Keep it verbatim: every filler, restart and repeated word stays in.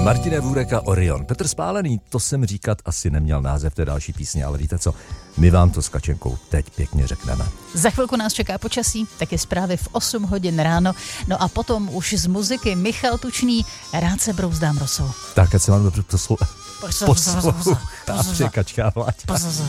Martina Vůreka Orion. Petr Spálený, to jsem říkat asi neměl název té další písně, ale víte co, my vám to s Kačenkou teď pěkně řekneme. Za chvilku nás čeká počasí, taky zprávy v osm hodin ráno, no a potom už z muziky Michal Tučný, Rád se brouzdám rosou. Tak, ať se vám dobře poslouchá. Poslouchá. Kačka Vláďa.